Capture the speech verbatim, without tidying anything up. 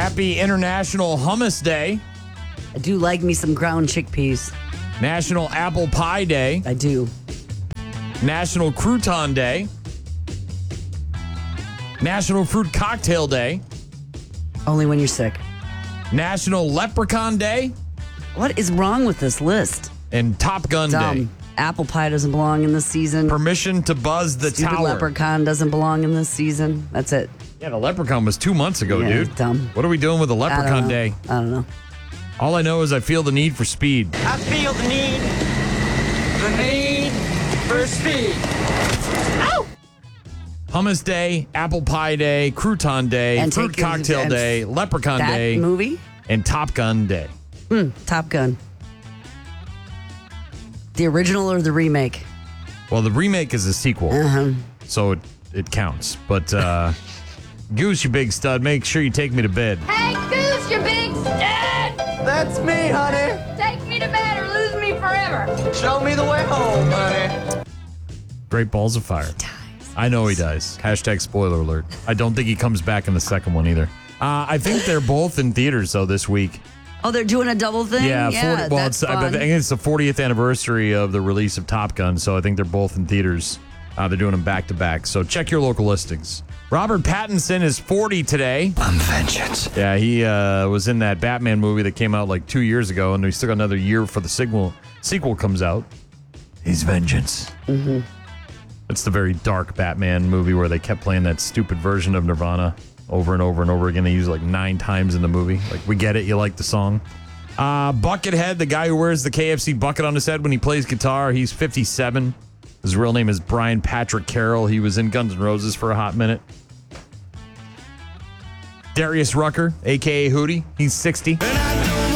Happy International Hummus Day. I do like me some ground chickpeas. National Apple Pie Day. I do. National Crouton Day. National Fruit Cocktail Day. Only when you're sick. National Leprechaun Day. What is wrong with this list? And Top Gun Dumb. Day. Apple pie doesn't belong in this season. Permission to buzz the Stupid tower. leprechaun doesn't belong in this season. That's it. Yeah, the leprechaun was two months ago, Yeah, dude. dumb. What are we doing with the I don't Leprechaun know. Day? I don't know. All I know is I feel the need for speed. I feel the need, the need for speed. Ow! Hummus Day, Apple Pie Day, Crouton Day, And Fruit take- Cocktail and Day, Leprechaun That Day, movie? and Top Gun Day. Top Gun. The original or the remake? Well, the remake is a sequel, Uh-huh. so it, it counts. But uh, Goose, you big stud, make sure you take me to bed. Hey, Goose, you big stud! That's me, honey. Take me to bed or lose me forever. Show me the way home, honey. Great Balls of Fire. I know he dies. Hashtag spoiler alert. I don't think he comes back in the second one either. Uh, I think they're both in theaters, though, this week. Oh, they're doing a double thing? Yeah, yeah forty, well, that's it's, I fun. think it's the fortieth anniversary of the release of Top Gun, so I think they're both in theaters. Uh, they're doing them back to back, so check your local listings. Robert Pattinson is forty today. I'm vengeance. Yeah, he uh, was in that Batman movie that came out like two years ago, and we still got another year before the sequel sequel comes out. He's vengeance. Mm-hmm. It's the very dark Batman movie where they kept playing that stupid version of Nirvana over and over and over again. They used it like nine times in the movie. Like, we get it. You like the song. Uh, Buckethead, the guy who wears the K F C bucket on his head when he plays guitar, he's fifty-seven. His real name is Brian Patrick Carroll. He was in Guns N' Roses for a hot minute. Darius Rucker, a k a. Hootie, he's sixty. And I don't